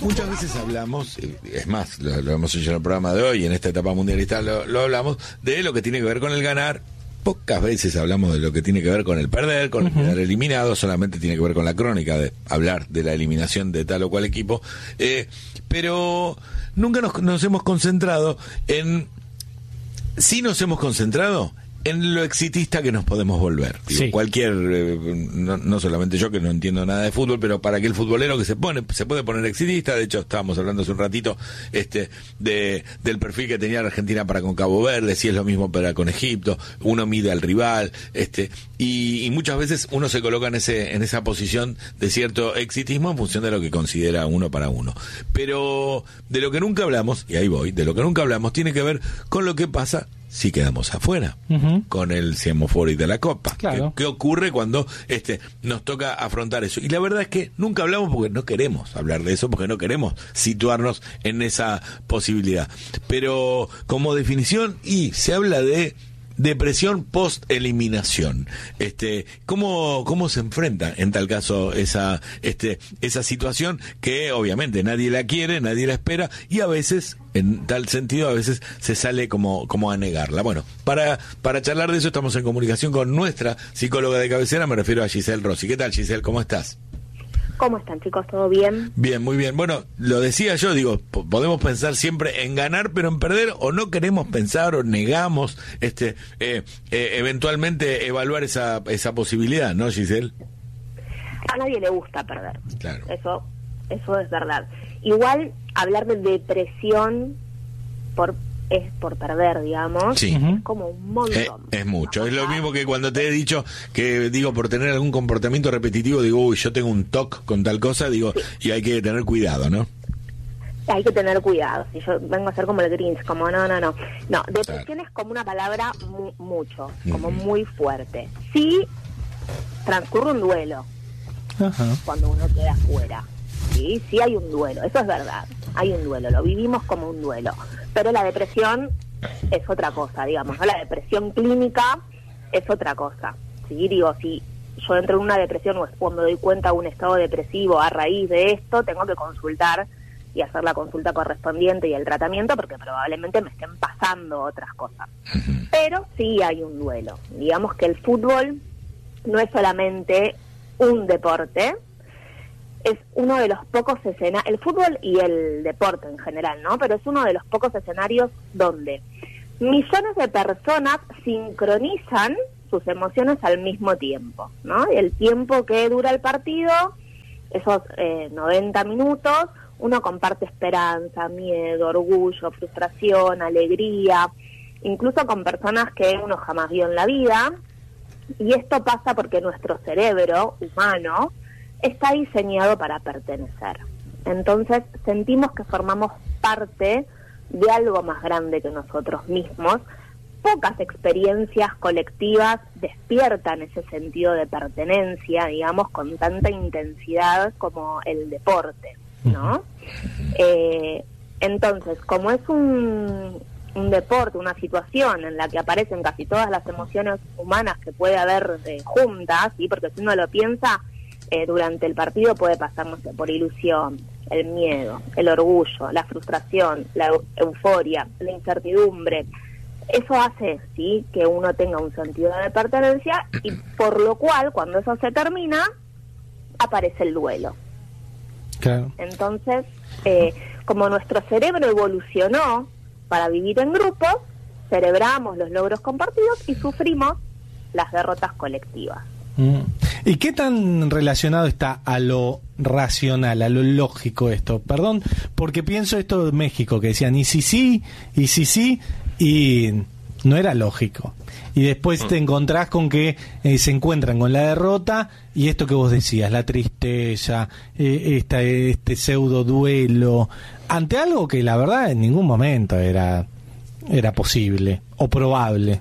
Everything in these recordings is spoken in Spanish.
Muchas veces hablamos, es más, lo hemos hecho en el programa de hoy, en esta etapa mundialista lo hablamos, de lo que tiene que ver con el ganar. Pocas veces hablamos de lo que tiene que ver con el perder, con el quedar eliminado, solamente tiene que ver con la crónica de hablar de la eliminación de tal o cual equipo, pero nunca nos hemos concentrado en... Sí nos hemos concentrado en lo exitista que nos podemos volver. Digo, sí. Cualquier, no solamente yo que no entiendo nada de fútbol, pero para que el futbolero que se puede poner exitista. De hecho, estábamos hablando hace un ratito del perfil que tenía la Argentina para con Cabo Verde, si es lo mismo para con Egipto, uno mide al rival, y muchas veces uno se coloca en esa posición de cierto exitismo en función de lo que considera uno para uno. Pero de lo que nunca hablamos, y ahí voy, de lo que nunca hablamos tiene que ver con lo que pasa si quedamos afuera, con el Siemoforic de la Copa. Claro. ¿Qué ocurre cuando nos toca afrontar eso? Y la verdad es que nunca hablamos porque no queremos hablar de eso, porque no queremos situarnos en esa posibilidad. Pero como definición, se habla de depresión post-eliminación. ¿Cómo se enfrenta en tal caso esa situación que obviamente nadie la quiere, nadie la espera, y a veces, en tal sentido, a veces se sale como a negarla? Bueno, para charlar de eso estamos en comunicación con nuestra psicóloga de cabecera, me refiero a Giselle Rossi. ¿Qué tal, Giselle? ¿Cómo estás? ¿Cómo están, chicos? ¿Todo bien? Bien, muy bien. Bueno, lo decía yo, podemos pensar siempre en ganar, pero en perder, o no queremos pensar, o negamos eventualmente evaluar esa posibilidad, ¿no, Giselle? A nadie le gusta perder. Claro. Eso es verdad. Igual, hablar de depresión es por perder, digamos, sí. Es como un montón. Es mucho, es lo mismo que cuando te he dicho que, por tener algún comportamiento repetitivo, uy, yo tengo un TOC con tal cosa, sí. Y hay que tener cuidado, ¿no? Hay que tener cuidado, si yo vengo a ser como el Grinch, como no, depresión claro. Es como una palabra mucho, como muy fuerte. Sí, transcurre un duelo. Ajá. Cuando uno queda afuera. Sí hay un duelo, eso es verdad, hay un duelo, lo vivimos como un duelo, pero la depresión es otra cosa, digamos, ¿no? La depresión clínica es otra cosa, ¿sí? Si yo entro en una depresión o cuando doy cuenta de un estado depresivo a raíz de esto, tengo que consultar y hacer la consulta correspondiente y el tratamiento, porque probablemente me estén pasando otras cosas. Pero sí hay un duelo, digamos que el fútbol no es solamente un deporte, es uno de los pocos escenarios, el fútbol y el deporte en general, ¿no? Pero es uno de los pocos escenarios donde millones de personas sincronizan sus emociones al mismo tiempo, ¿no? El tiempo que dura el partido, esos 90 minutos, uno comparte esperanza, miedo, orgullo, frustración, alegría, incluso con personas que uno jamás vio en la vida, y esto pasa porque nuestro cerebro humano está diseñado para pertenecer. Entonces sentimos que formamos parte de algo más grande que nosotros mismos. Pocas experiencias colectivas despiertan ese sentido de pertenencia, digamos, con tanta intensidad como el deporte, ¿no? Entonces, como es un deporte, una situación en la que aparecen casi todas las emociones humanas que puede haber juntas, ¿sí? Porque si uno lo piensa, durante el partido puede pasar, no sé, por ilusión, el miedo, el orgullo, la frustración, la euforia, la incertidumbre. Eso hace, sí, que uno tenga un sentido de pertenencia, y por lo cual, cuando eso se termina, aparece el duelo. Claro. Entonces, como nuestro cerebro evolucionó para vivir en grupos, celebramos los logros compartidos y sufrimos las derrotas colectivas. ¿Y qué tan relacionado está a lo racional, a lo lógico esto? Perdón, porque pienso esto de México, que decían, y sí, y no era lógico. Y después te encontrás con que se encuentran con la derrota y esto que vos decías, la tristeza, este pseudo duelo, ante algo que la verdad en ningún momento era posible o probable.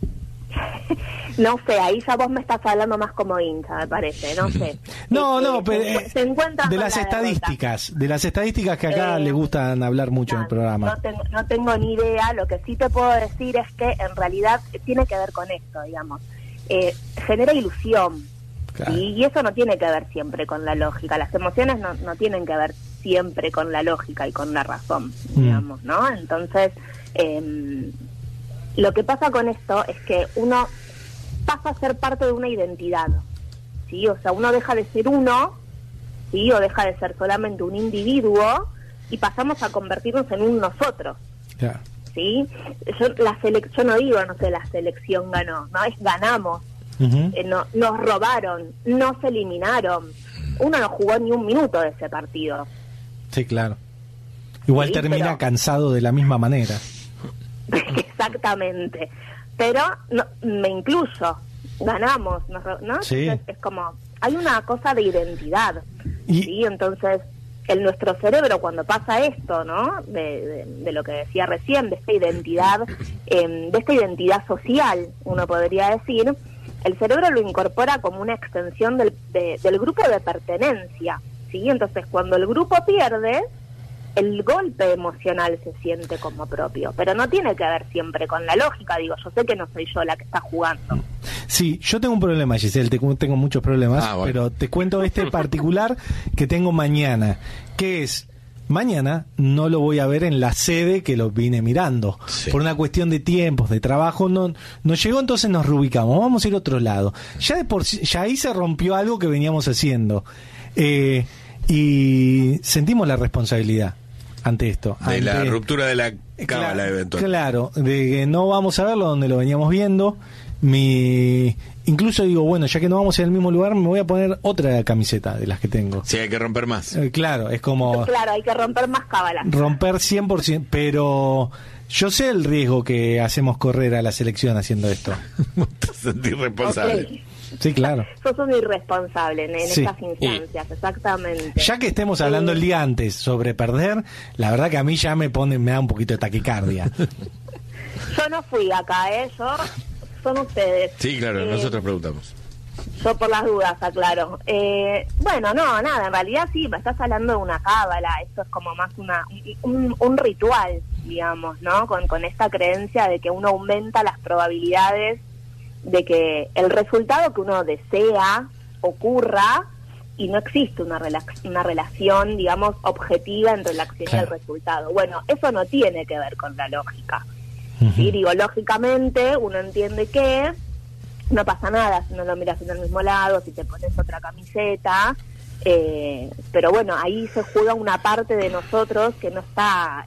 No sé, ahí ya vos me estás hablando más como hincha, me parece, no sé. No, pero se encuentran de las estadísticas que acá le gustan hablar mucho en el programa. No tengo ni idea, lo que sí te puedo decir es que en realidad tiene que ver con esto, digamos. Genera ilusión, claro. Y eso no tiene que ver siempre con la lógica, las emociones no tienen que ver siempre con la lógica y con la razón, digamos, ¿no? Entonces, lo que pasa con esto es que uno pasa a ser parte de una identidad, ¿sí? O sea, uno deja de ser uno, ¿sí? O deja de ser solamente un individuo y pasamos a convertirnos en un nosotros, ¿sí? Yo no digo, no sé, la selección ganó, ¿no? Es ganamos. Nos robaron, nos eliminaron. Uno no jugó ni un minuto de ese partido. Sí, claro. Igual sí, termina cansado de la misma manera. Exactamente. Pero no, me incluyo. Ganamos, ¿no? Sí. Entonces, es como, hay una cosa de identidad. ¿Sí? Entonces, en nuestro cerebro, cuando pasa esto, ¿no? De lo que decía recién, de esta identidad social, uno podría decir, el cerebro lo incorpora como una extensión del grupo de pertenencia, ¿sí? Entonces, cuando el grupo pierde, el golpe emocional se siente como propio, pero no tiene que ver siempre con la lógica. Digo, yo sé que no soy yo la que está jugando. Sí, yo tengo un problema, Giselle, tengo muchos problemas, bueno. Pero te cuento este particular que tengo mañana, que es... Mañana no lo voy a ver en la sede que lo vine mirando. Sí. Por una cuestión de tiempos, de trabajo, no llegó, entonces nos reubicamos. Vamos a ir a otro lado. Ya ahí se rompió algo que veníamos haciendo. Y sentimos la responsabilidad ante esto. La ruptura de la cábala eventual. Claro, de que no vamos a verlo donde lo veníamos viendo. Incluso digo, bueno, ya que no vamos en el mismo lugar, me voy a poner otra camiseta de las que tengo. Sí, hay que romper más. Claro, es como... Claro, hay que romper más cábalas. Romper 100%, pero yo sé el riesgo que hacemos correr a la selección haciendo esto. Te sentís responsable. Okay. Sí, claro. Sos un irresponsable en estas instancias, exactamente. Ya que estemos hablando el día antes sobre perder, la verdad que a mí ya me da un poquito de taquicardia. Yo no fui acá, son ustedes. Sí, claro, nosotros preguntamos. Yo por las dudas, aclaro. Bueno, no, nada, en realidad sí, me estás hablando de una cábala, esto es como más un ritual, digamos, ¿no? Con esta creencia de que uno aumenta las probabilidades de que el resultado que uno desea ocurra y no existe una relación, digamos, objetiva entre la acción y el resultado. Bueno, eso no tiene que ver con la lógica. Sí, digo, lógicamente uno entiende que no pasa nada si no lo miras en el mismo lado, si te pones otra camiseta, pero bueno, ahí se juega una parte de nosotros que no está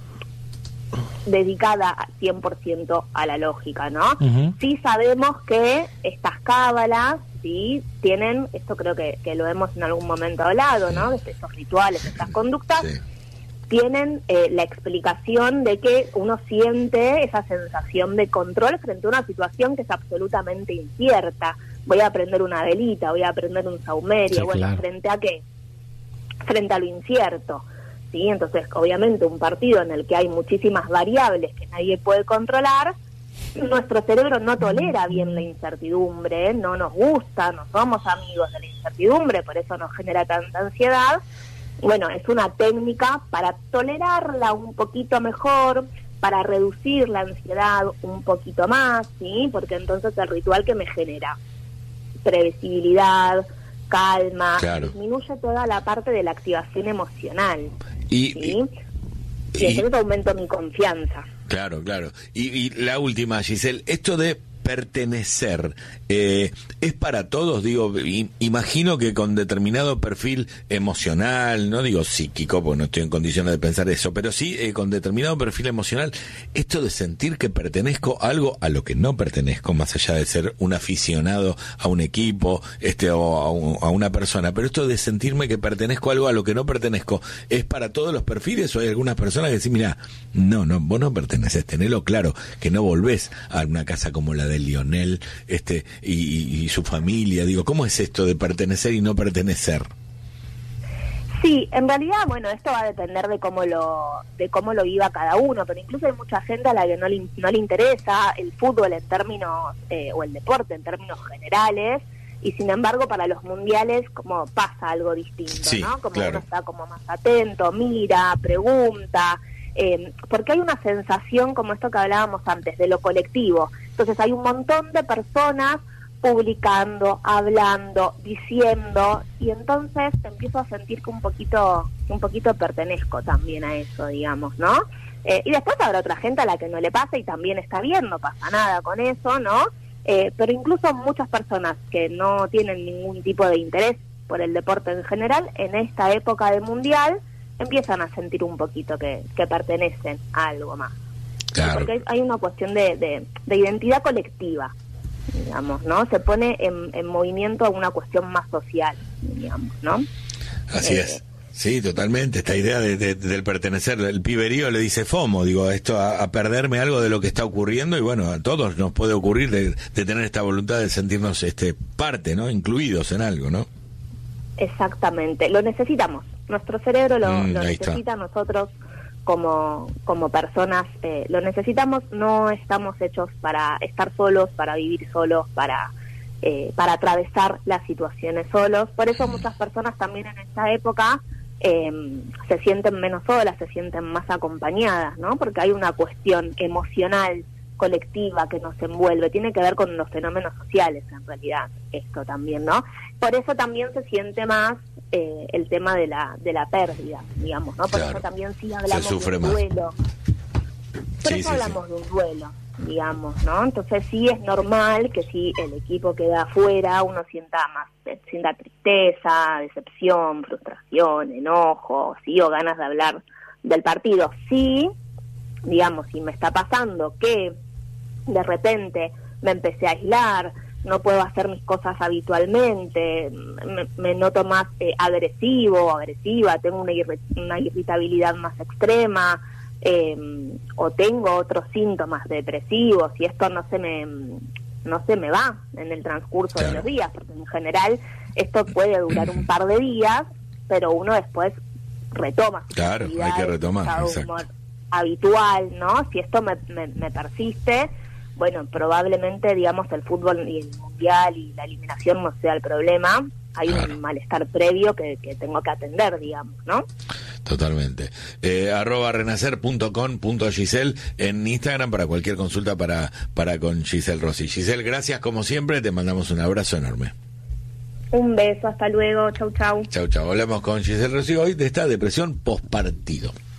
dedicada 100% a la lógica, ¿no? Sí sabemos que estas cábalas, sí, tienen, esto creo que lo hemos en algún momento hablado, ¿no? De estos rituales, estas conductas, tienen la explicación de que uno siente esa sensación de control frente a una situación que es absolutamente incierta. Voy a prender una velita, voy a prender un saumerio, bueno, ¿frente a qué? Frente a lo incierto, ¿sí? Entonces, obviamente, un partido en el que hay muchísimas variables que nadie puede controlar, nuestro cerebro no tolera bien la incertidumbre, no nos gusta, no somos amigos de la incertidumbre, por eso nos genera tanta ansiedad. Bueno, es una técnica para tolerarla un poquito mejor, para reducir la ansiedad un poquito más, ¿sí? Porque entonces el ritual que me genera previsibilidad, calma, disminuye toda la parte de la activación emocional, ¿sí? Y entonces aumento mi confianza. Claro. Y la última, Giselle, esto de pertenecer, ¿es para todos? Digo, imagino que con determinado perfil emocional, no digo psíquico, porque no estoy en condiciones de pensar eso, pero sí con determinado perfil emocional, esto de sentir que pertenezco a algo a lo que no pertenezco, más allá de ser un aficionado a un equipo, o a una persona, pero esto de sentirme que pertenezco a algo a lo que no pertenezco, ¿es para todos los perfiles o hay algunas personas que dicen, mira, no, vos no perteneces, tenelo claro, que no volvés a una casa como la de Lionel y su familia? Digo, ¿cómo es esto de pertenecer y no pertenecer? Sí, en realidad, bueno, esto va a depender de cómo lo viva cada uno, pero incluso hay mucha gente a la que no le interesa el fútbol en términos, o el deporte en términos generales, y sin embargo para los mundiales como pasa algo distinto, ¿no? Como uno está como más atento, mira, pregunta, porque hay una sensación como esto que hablábamos antes, de lo colectivo. Entonces hay un montón de personas publicando, hablando, diciendo, y entonces empiezo a sentir que un poquito pertenezco también a eso, digamos, ¿no? Y después habrá otra gente a la que no le pasa y también está bien, no pasa nada con eso, ¿no? Pero incluso muchas personas que no tienen ningún tipo de interés por el deporte en general, en esta época de mundial, empiezan a sentir un poquito que pertenecen a algo más. Claro. Porque hay una cuestión de identidad colectiva, digamos, ¿no? Se pone en movimiento una cuestión más social, digamos, ¿no? Así es. Sí, totalmente. Esta idea del pertenecer, el piberío le dice FOMO, digo, esto a perderme algo de lo que está ocurriendo, y bueno, a todos nos puede ocurrir de tener esta voluntad de sentirnos parte, ¿no? Incluidos en algo, ¿no? Exactamente. Lo necesitamos. Nuestro cerebro lo necesita. Nosotros como personas lo necesitamos. No estamos hechos para estar solos, para vivir solos, para atravesar las situaciones solos. Por eso muchas personas también en esta época se sienten menos solas, se sienten más acompañadas, ¿no? Porque hay una cuestión emocional colectiva que nos envuelve, tiene que ver con los fenómenos sociales en realidad, esto también, ¿no? Por eso también se siente más el tema de la pérdida, digamos, ¿no? Por eso también sí hablamos de un duelo. Por eso hablamos de un duelo, digamos, ¿no? Entonces sí es normal que si el equipo queda afuera, uno sienta tristeza, decepción, frustración, enojo, sí, o ganas de hablar del partido. Sí, digamos, si me está pasando que de repente me empecé a aislar, no puedo hacer mis cosas habitualmente, me noto más agresiva, tengo una irritabilidad más extrema, o tengo otros síntomas depresivos, y esto no se me va en el transcurso de los días, porque en general esto puede durar un par de días, pero uno después retoma su actividad, hay que retomar, su humor habitual, ¿no? Si esto me persiste, bueno, probablemente, digamos, el fútbol y el mundial y la eliminación no sea el problema. Hay un malestar previo que tengo que atender, digamos, ¿no? Totalmente. @renacer.com.giselle en Instagram para cualquier consulta para con Giselle Rossi. Giselle, gracias como siempre, te mandamos un abrazo enorme. Un beso, hasta luego, chau, chau. Chau, chau. Hablamos con Giselle Rossi hoy de esta depresión postpartido.